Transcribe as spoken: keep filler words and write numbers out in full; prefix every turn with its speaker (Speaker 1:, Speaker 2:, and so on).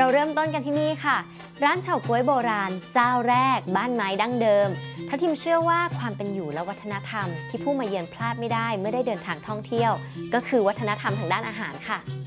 Speaker 1: เราเริ่มต้นกันที่นี่ค่ะร้านเฉาก๊วยโบราณเจ้าแรกบ้านไม้ดั้งเดิมทัพทิมเชื่อว่าความเป็นอยู่และวัฒนธรรมที่ผู้มาเยือนพลาดไม่ได้เมื่อได้เดินทางท่องเที่ยวก็คือวัฒนธรรมทางด้านอาหารค่ะ